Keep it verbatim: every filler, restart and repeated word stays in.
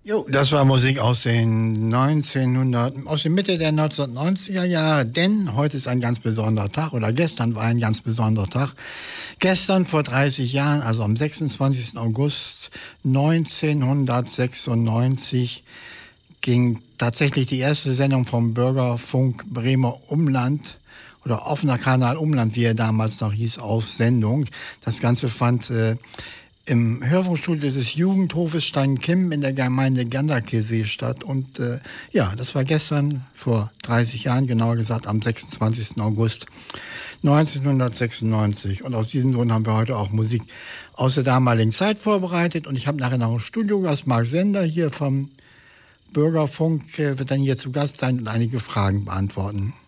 Jo, das war Musik aus den neunzehnhundert, aus der Mitte der neunzehnhundertneunziger Jahre, denn heute ist ein ganz besonderer Tag oder gestern war ein ganz besonderer Tag. Gestern vor dreißig Jahren, also am sechsundzwanzigsten August neunzehnhundertsechsundneunzig, ging tatsächlich die erste Sendung vom Bürgerfunk Bremer Umland oder offener Kanal Umland, wie er damals noch hieß, auf Sendung. Das Ganze fand äh, im Hörfunkstudio des Jugendhofes Steinkim in der Gemeinde Ganderkesee statt. Und äh, ja, das war gestern vor dreißig Jahren, genauer gesagt am sechsundzwanzigsten August neunzehnhundertsechsundneunzig. Und aus diesem Grund haben wir heute auch Musik aus der damaligen Zeit vorbereitet. Und ich habe nachher noch ein Studiogast, Marc Sender, hier vom Bürgerfunk, äh, wird dann hier zu Gast sein und einige Fragen beantworten.